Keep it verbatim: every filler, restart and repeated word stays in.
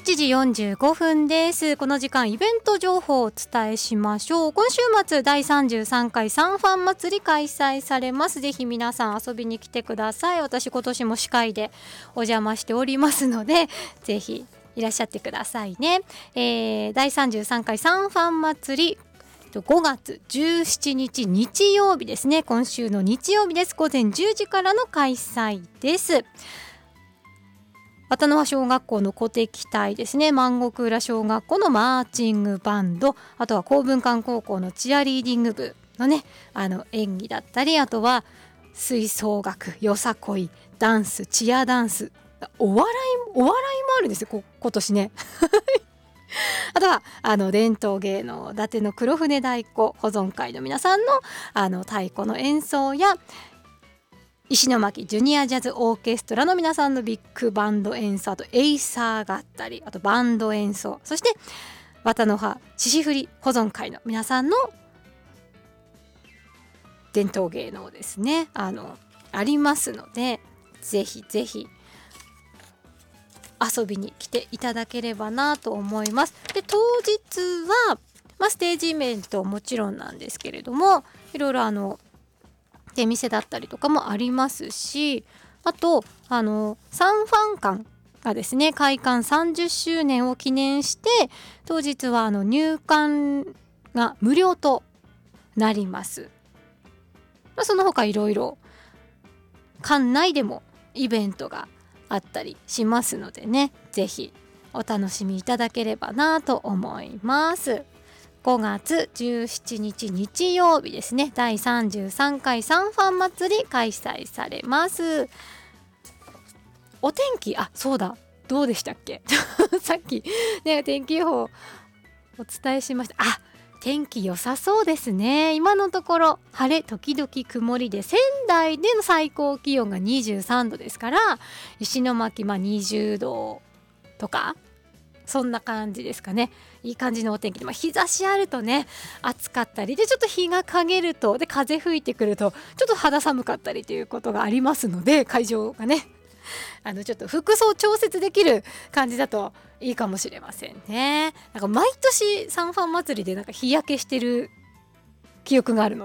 いちじよんじゅうごふんです。この時間イベント情報をお伝えしましょう。今週末だいさんじゅうさんかいサンファン祭り開催されます。ぜひ皆さん遊びに来てください。私今年も司会でお邪魔しておりますので、ぜひいらっしゃってくださいね。えー、だいさんじゅうさんかいサンファン祭りごがつじゅうしちにち日曜日ですね。今週の日曜日です。ごぜんじゅうじからの開催です。渡野小学校の鼓笛隊ですね、万石浦小学校のマーチングバンド、あとは公文館高校のチアリーディング部のね、あの演技だったり、あとは吹奏楽、よさこい、ダンス、チアダンス、お笑い、お笑いもあるんですよ、こ今年ね。あとはあの伝統芸能伊達の黒船太鼓保存会の皆さんのあの太鼓の演奏や、石巻ジュニアジャズオーケストラの皆さんのビッグバンド演奏、あとエイサーがあったり、あとバンド演奏、そして渡野葉獅子振り保存会の皆さんの伝統芸能ですね、あのありますので、ぜひぜひ遊びに来ていただければなと思います。で、当日は、まあ、ステージイベントもちろんなんですけれども、いろいろあの出店だったりとかもありますし、あとあのサンファン館がですね、開館さんじゅっしゅうねんを記念して、当日はあの入館が無料となります。まあ、その他いろいろ館内でもイベントがあったりしますのでね、ぜひお楽しみいただければなと思います。ごがつじゅうしちにち日曜日ですね、だいさんじゅうさんかいサンファン祭り開催されます。お天気、あ、そうだ、どうでしたっけさっきね、天気予報お伝えしました。あ、天気良さそうですね。今のところ晴れ時々曇りで、仙台での最高気温がにじゅうさんどですから、石巻まあにじゅうどとかそんな感じですかね。いい感じのお天気で、まあ、日差しあるとね暑かったりで、ちょっと日が陰るとで風吹いてくるとちょっと肌寒かったりということがありますので、会場がねあのちょっと服装調節できる感じだといいかもしれませんね。なんか毎年サンファン祭りでなんか日焼けしてる記憶があるの